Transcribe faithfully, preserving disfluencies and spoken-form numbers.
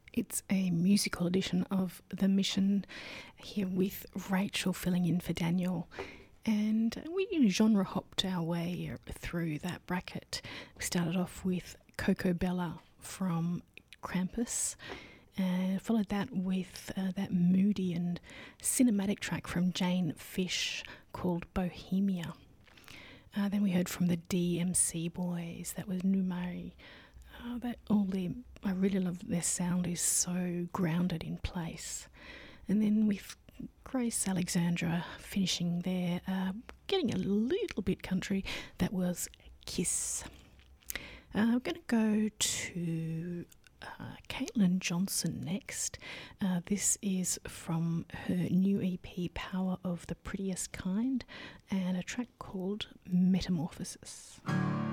It's a musical edition of The Mission here with Rachel filling in for Daniel. And we genre hopped our way through that bracket. We started off with Coco Bella from Krampus, and followed that with uh, that moody and cinematic track from Jane Fish called Bohemia. Uh, then we heard from the D M C Boys, that was Numari. Uh, that all their, I really love their sound, is so grounded in place. And then with Grace Alexandra finishing there, uh, getting a little bit country, that was Kiss. Uh, I'm going to go to uh, Caitlin Johnson next. Uh, this is from her new E P, Power of the Prettiest Kind, and a track called Metamorphosis.